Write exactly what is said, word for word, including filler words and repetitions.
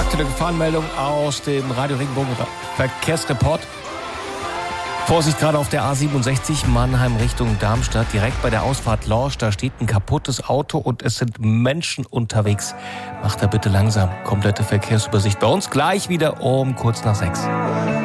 Aktuelle Gefahrenmeldung aus dem Radio Regenbogen Verkehrsreport. Vorsicht gerade auf der A siebenundsechzig Mannheim Richtung Darmstadt. Direkt bei der Ausfahrt Lorsch, da steht ein kaputtes Auto und es sind Menschen unterwegs. Macht da bitte langsam. Komplette Verkehrsübersicht bei uns gleich wieder um kurz nach sechs.